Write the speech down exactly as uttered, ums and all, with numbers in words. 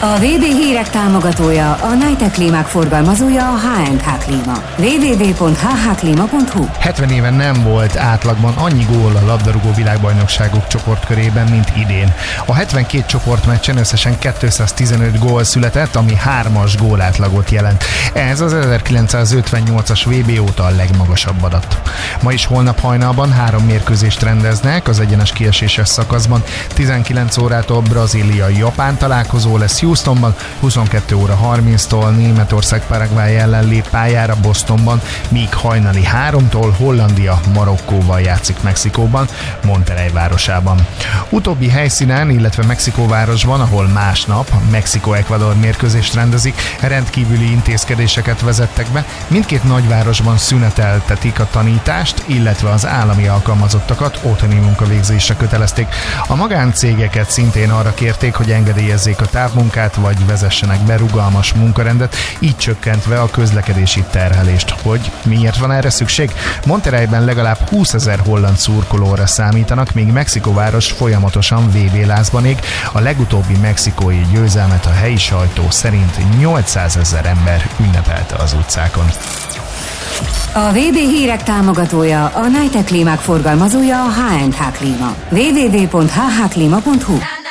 A vé bé hírek támogatója, a Najtek Klímák forgalmazója, a há és há Klíma. double-u double-u double-u pont há há klíma pont hú. hetven éven nem volt átlagban annyi gól a labdarúgó világbajnokságok csoportkörében, mint idén. A hetvenkét csoportmeccsen összesen kétszáztizenöt gól született, ami hármas gólátlagot jelent. Ez az ezerkilencszázötvennyolcas vé bé óta a legmagasabb adat. Ma is holnap hajnalban három mérkőzést rendeznek az egyenes kieséses szakaszban. tizenkilenc órától Brazília-Japán találkozó lesz Houstonban, huszonkettő óra harminctól Németország Paraguay ellen lép pályára Bostonban, míg hajnali háromtól Hollandia Marokkóval játszik Mexikóban, Monterrey városában. Utóbbi helyszínen, illetve Mexikóvárosban, ahol másnap Mexikó-Ecuador mérkőzést rendezik, rendkívüli intézkedéseket vezettek be. Mindkét nagyvárosban szüneteltetik a tanítást, illetve az állami alkalmazottakat otthoni munkavégzésre kötelezték. A magáncégeket szintén arra kérték, hogy engedélyezzék a távmunkát, vagy vezessenek be rugalmas munkarendet, így csökkentve a közlekedési terhelést. Hogy miért van erre szükség? Monterreyben legalább húszezer holland szurkolóra számítanak, míg Mexikóváros folyamatosan vé bé lázban ég. A legutóbbi mexikói győzelmet a helyi sajtó szerint nyolcszázezer ember ünnepelte az utcákon. A vé bé hírek támogatója, a Najtek Klímák forgalmazója, a há és há Klíma. double-u double-u double-u pont há há klíma pont hú.